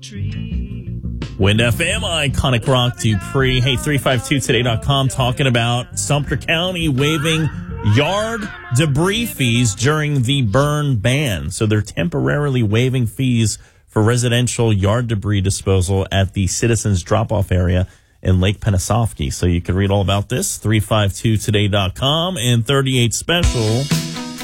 Wind FM, Iconic Rock Dupree. Hey, 352today.com talking about Sumter County waiving yard debris fees during the burn ban. So they're temporarily waiving fees for residential yard debris disposal at the Citizens Drop-Off area in Lake Pennsauken. So you can read all about this, 352today.com and 38 Special.